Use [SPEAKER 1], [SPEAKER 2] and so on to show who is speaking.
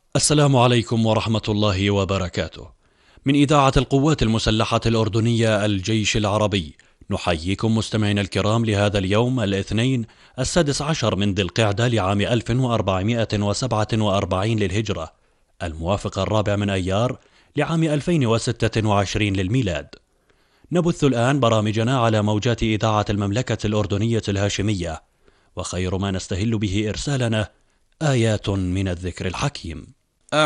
[SPEAKER 1] السلام عليكم ورحمة الله وبركاته. من إذاعة القوات المسلحة الأردنية الجيش العربي، نحييكم مستمعينا الكرام لهذا اليوم الاثنين 16 من ذي القعدة لعام 1447 للهجرة، الموافق 4 من أيار لعام 2026 للميلاد. نبث الآن برامجنا على موجات إذاعة المملكة الأردنية الهاشمية، وخير ما نستهل به إرسالنا آيات من الذكر الحكيم.